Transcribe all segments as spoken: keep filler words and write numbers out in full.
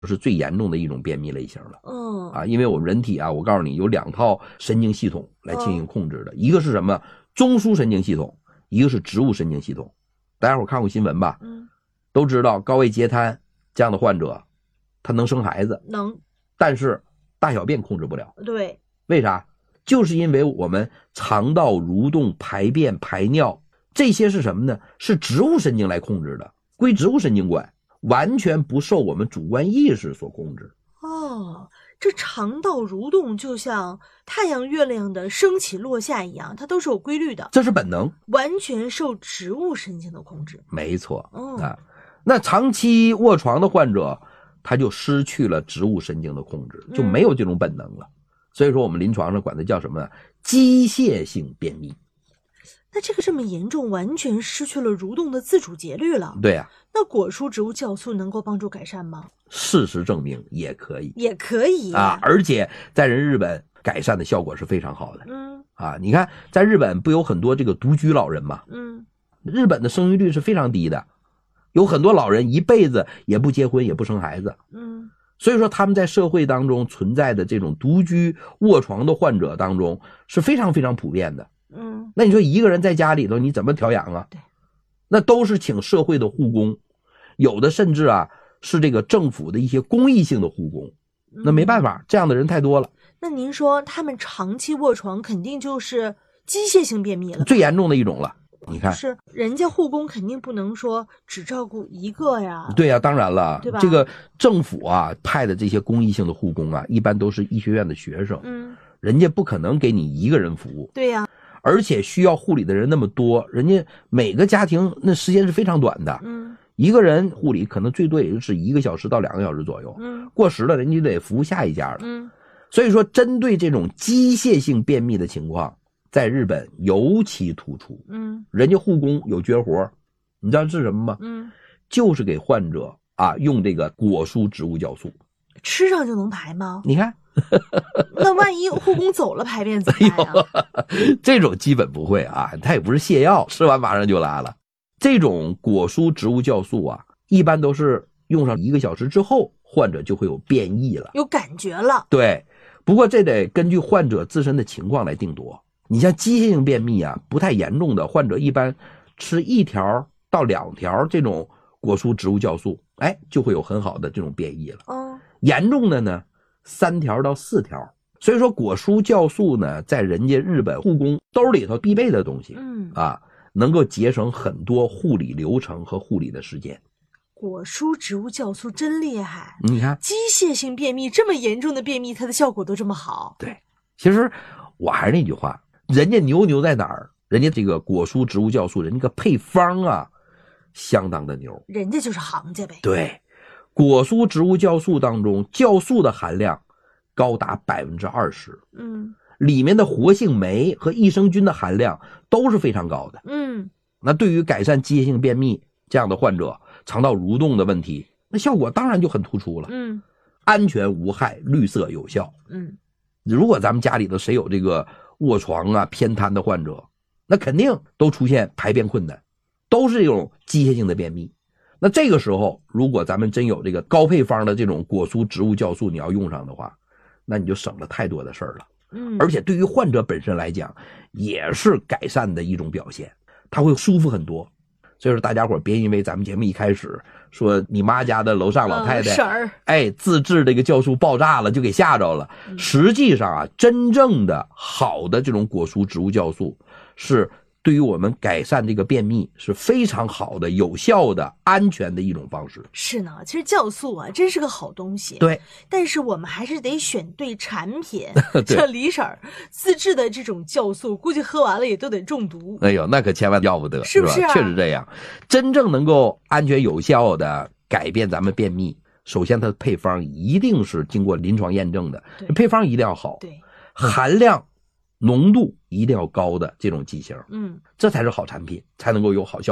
是最严重的一种便秘类型了。 嗯啊，因为我们人体啊，我告诉你有两套神经系统来进行控制的，一个是什么？中枢神经系统，一个是植物神经系统。大家伙看过新闻吧？ 嗯， 都知道高位截瘫这样的患者，他能生孩子， 能， 但是大小便控制不了。 对， 为啥？就是因为我们肠道蠕动、排便、排尿这些是什么呢？是植物神经来控制的，归植物神经管，完全不受我们主观意识所控制。 哦，这肠道蠕动就像太阳、月亮的升起落下一样，它都是有规律的， 这是本能， 完全受植物神经的控制。 没错。 哦啊，那长期卧床的患者，他就失去了植物神经的控制，就没有这种本能了。嗯、所以说，我们临床上管它叫什么呢？机械性便秘。 那这个这么严重，完全失去了蠕动的自主节律了。 对啊。 那果蔬植物酵素能够帮助改善吗？ 事实证明也可以， 也可以啊，而且在人日本改善的效果是非常好的。 嗯啊，你看在日本不有很多这个独居老人吗？ 嗯， 日本的生育率是非常低的，有很多老人一辈子也不结婚也不生孩子。 嗯， 所以说他们在社会当中存在的这种独居卧床的患者当中是非常非常普遍的。 嗯， 那你说一个人在家里头你怎么调养啊？ 对， 那都是请社会的护工，有的甚至啊是这个政府的一些公益性的护工。那没办法，这样的人太多了。 那您说他们长期卧床肯定就是机械性便秘了， 最严重的一种了。你看， 是人家护工肯定不能说只照顾一个呀。 对呀、啊，当然了， 对吧？ 这个政府啊派的这些公益性的护工啊，一般都是医学院的学生， 嗯， 人家不可能给你一个人服务。 对呀、啊， 而且需要护理的人那么多，人家每个家庭那时间是非常短的。 嗯， 一个人护理可能最多也就是一个小时到两个小时左右。 嗯， 过时了，人家就得服务下一家了。 嗯， 所以说，针对这种机械性便秘的情况，在日本尤其突出。 嗯， 人家护工有绝活，你知道是什么吗？ 嗯，就是给患者啊用这个果蔬植物酵素， 吃上就能排吗？ 你看。 那万一护工走了排便怎么办啊？ 哎、这种基本不会啊，它也不是泻药，吃完马上就拉了。这种果蔬植物酵素啊，一般都是用上一个小时之后，患者就会有便意了， 有感觉了。 对，不过这得根据患者自身的情况来定夺。你像机械性便秘啊，不太严重的患者，一般吃一条到两条这种果蔬植物酵素，哎，就会有很好的这种便意了。 嗯， 严重的呢，三条到四条。所以说果蔬酵素呢，在人家日本护工兜里头必备的东西。 嗯啊，能够节省很多护理流程和护理的时间。 果蔬植物酵素真厉害， 你看机械性便秘这么严重的便秘，它的效果都这么好。 对，其实我还是那句话，人家牛牛在哪儿？人家这个果蔬植物酵素，人家个配方啊，相当的牛， 人家就是行家呗。 对，果蔬植物酵素当中，酵素的含量高达百分之二十， 嗯， 里面的活性酶和益生菌的含量都是非常高的。 嗯， 那对于改善机械性便秘这样的患者，肠道蠕动的问题，那效果当然就很突出了。 嗯， 安全无害，绿色有效。 嗯， 如果咱们家里头谁有这个卧床啊偏瘫的患者，那肯定都出现排便困难，都是这种机械性的便秘。那这个时候，如果咱们真有这个高配方的这种果蔬植物酵素，你要用上的话，那你就省了太多的事儿了。 嗯， 而且对于患者本身来讲，也是改善的一种表现，他会舒服很多。所以说大家伙别因为咱们节目一开始说你妈家的楼上老太太、 嗯、 哎自制这个酵素爆炸了就给吓着了、嗯、实际上啊，真正的好的这种果蔬植物酵素是对于我们改善这个便秘是非常好的、有效的、安全的一种方式。 是呢，其实酵素啊，真是个好东西。 对， 但是我们还是得选对产品。像李婶儿自制的这种酵素，估计喝完了也都得中毒。 哎呦，那可千万要不得， 是不是、啊？ 确实这样。真正能够安全有效的改变咱们便秘，首先它的配方一定是经过临床验证的，配方一定要好， 对， 含量。浓度一定要高的这种剂型， 嗯， 这才是好产品，才能够有好效果。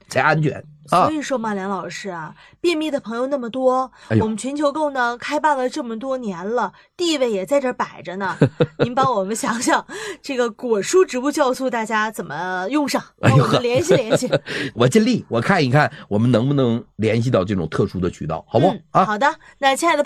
才安全啊。 所以说嘛，梁老师啊，便秘的朋友那么多， 哎呦我们全球购呢开办了这么多年了，地位也在这儿摆着呢。您帮我们想想，这个果蔬植物酵素大家怎么用上？ 哎呦帮我们联系联系。 我尽力，我看一看我们能不能联系到这种特殊的渠道，好不好、 嗯、 啊？ 好的，那亲爱的